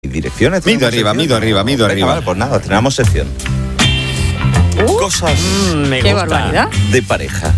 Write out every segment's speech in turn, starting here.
direcciones. Mido arriba. Vale, pues nada, tenemos sección. Cosas qué barbaridad de pareja.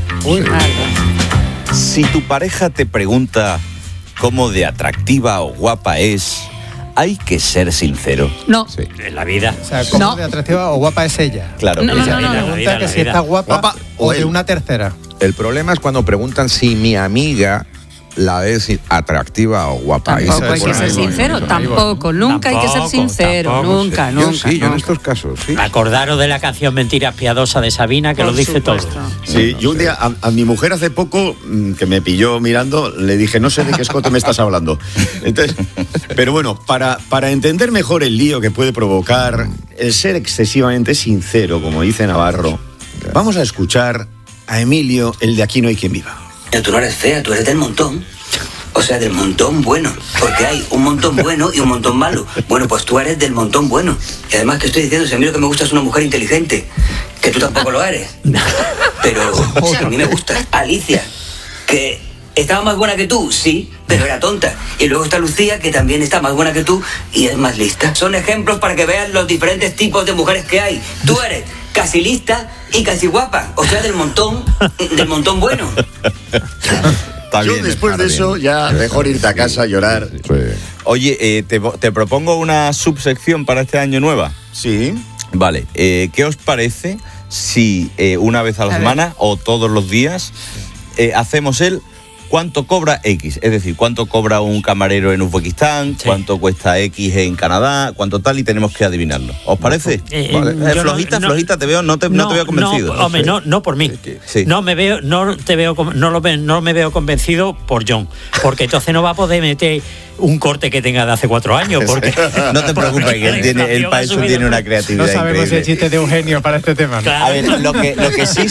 Si tu pareja te pregunta cómo de atractiva o guapa es, hay que ser sincero. No. Sí. En la vida. O sea, ¿cómo de atractiva o guapa es ella? Claro. No, Ella no, no, pregunta que si está guapa o de una tercera. El problema es cuando preguntan si mi amiga la es atractiva o guapa. Tampoco hay que ser sincero, nunca hay que ser sincero, nunca. Yo en estos casos, sí. Acordaros de la canción Mentiras Piadosas de Sabina, que Por lo dice supuesto. todo. Sí, yo un día a mi mujer hace poco, que me pilló mirando, le dije, no sé de qué escote me estás hablando. Entonces, pero bueno, para entender mejor el lío que puede provocar el ser excesivamente sincero, como dice Navarro, vamos a escuchar a Emilio, el de Aquí no hay quien viva. Tú no eres fea, tú eres del montón. O sea, del montón bueno. Porque hay un montón bueno y un montón malo. Bueno, pues tú eres del montón bueno. Y además te estoy diciendo, si a mí lo que me gusta es una mujer inteligente. Que tú tampoco lo eres. Pero a mí me gusta. Alicia, que estaba más buena que tú, sí, pero era tonta. Y luego está Lucía, que también está más buena que tú y es más lista. Son ejemplos para que veas los diferentes tipos de mujeres que hay. Tú eres casi lista y casi guapa. O sea, del montón bueno. Yo después de eso, ya mejor irte a casa a llorar. Sí. Oye, te propongo una subsección para este año nueva. Sí. Vale, ¿qué os parece si una vez a la semana o todos los días hacemos el cuánto cobra X? Es decir, cuánto cobra un camarero en Uzbekistán, cuánto cuesta X en Canadá, cuánto tal, y tenemos que adivinarlo. ¿Os parece? Vale. Flojita, te veo, no te veo convencido. No, hombre, no por mí. Sí. No me veo convencido por John, porque entonces no va a poder meter un corte que tenga de hace 4 años. Porque no te preocupes, que él para eso tiene una creatividad. No sabemos increíble. si el chiste de Eugenio para este tema, ¿no? Claro. A ver, lo que sí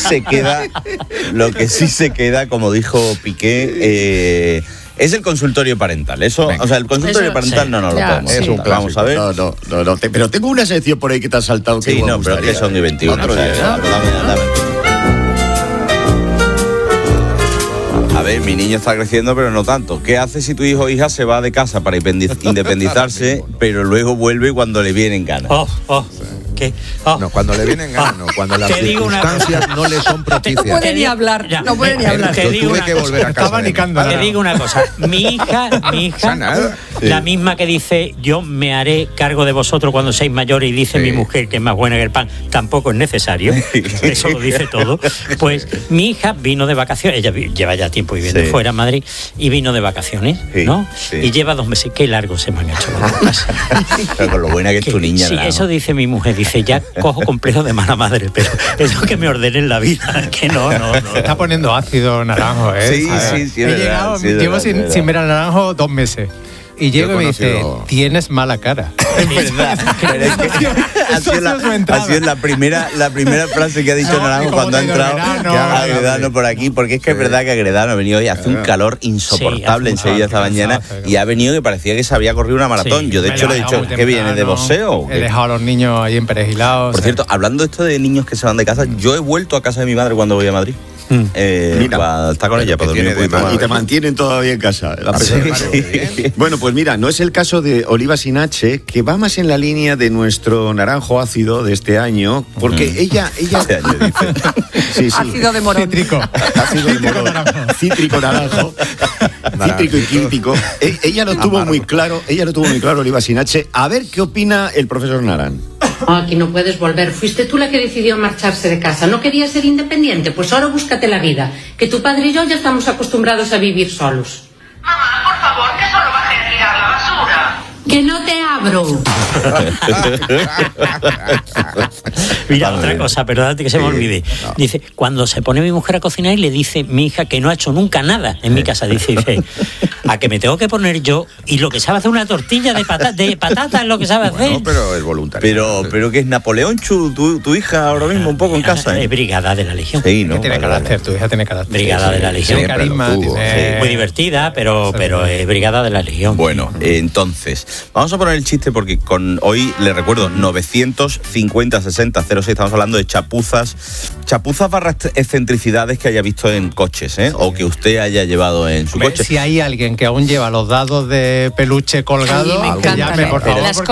se queda, como dijo Piqué, es el consultorio parental. Eso, o sea, el consultorio parental no nos lo podemos. Es un clásico. Vamos a ver. No, pero tengo una sección por ahí que te has saltado. Que Sí, no, pero es que son y 21. Otro O sea, día. dame. A ver, mi niño está creciendo, pero no tanto. ¿Qué hace si tu hijo o hija se va de casa para independizarse, pero luego vuelve cuando le vienen ganas? ¿Qué? No, cuando le vienen ganas, no. Cuando las Te digo una circunstancias no le son propicias. No puede ni hablar, no puede ni hablar. Te digo Tuve una que cosa. volver a casa. abanicando. Te digo una cosa, mi hija, nada. la misma que dice yo me haré cargo de vosotros cuando seáis mayores, y dice mi mujer que es más buena que el pan, tampoco es necesario, eso lo dice todo. Pues mi hija vino de vacaciones, ella lleva ya tiempo viviendo fuera en Madrid, y vino de vacaciones, ¿no? Sí. Y lleva 2 meses, qué largo se me han hecho las cosas. Pero con lo buena que es tu niña. Sí, nada, eso ¿no? dice mi mujer, dice ya cojo complejo de mala madre, pero eso que me ordenen la vida, que no. Está poniendo ácido naranjo, ¿eh? Sí, ¿sabes? sí, He es verdad, llegado, sí, es llevo verdad, sin ver al naranjo 2 meses. Y llego y me dice, conocido- tienes mala cara. Es verdad. Pero es que ha sido la primera frase que ha dicho No, Naranjo ¿cómo cuando ha te ha ido entrado Agredano? a Agredano por aquí, porque es que es verdad que Agredano ha venido hoy, hace un calor insoportable en Sevilla esta mañana, y ha venido que parecía que se había corrido una maratón. Sí, Yo de hecho le he dicho, ¿qué viene? ¿De boxeo? ¿O He qué? dejado a los niños ahí emperejilados. Por cierto, hablando de esto de niños que se van de casa, yo he vuelto a casa de mi madre cuando voy a Madrid. Para estar con ella, para dormir un poquito más. Y te mantienen todavía en casa. Bueno, pues mira, no es el caso de Oliva Sinache, que va más en la línea de nuestro naranjo ácido de este año, porque ella Este año, dice. sí. Ácido de morón. Cítrico. Ácido de morón, cítrico naranjo, cítrico y químtico. Ella lo tuvo muy claro, Oliva Sinache. A ver qué opina el profesor Naran. Aquí no puedes volver. Fuiste tú la que decidió marcharse de casa. ¿No querías ser independiente? Pues ahora búscate la vida. Que tu padre y yo ya estamos acostumbrados a vivir solos. Mamá, por favor, que solo bajé a tirar la basura. ¡Que no te abro! Mira, otra cosa, perdónate que se me olvide. Dice, cuando se pone mi mujer a cocinar y le dice mi hija que no ha hecho nunca nada en mi casa, dice, a que me tengo que poner yo, y lo que sabe hacer una tortilla de patata es lo que sabe hacer. No, pero es voluntario. Pero que es Napoleón Chu, tu hija ahora mismo un poco en casa. Es brigada de la Legión. Sí, ¿no? Tiene carácter, tu hija tiene carácter. Brigada de la Legión. Tiene carisma, Siempre lo tuvo, tiene... Muy divertida, pero es brigada de la Legión. Bueno, entonces, vamos a poner el chiste porque hoy, le recuerdo, 950-60-06, estamos hablando de chapuzas barra excentricidades que haya visto en coches, o que usted haya llevado en su coche. Si hay alguien que aún lleva los dados de peluche colgados, me que llame, por favor.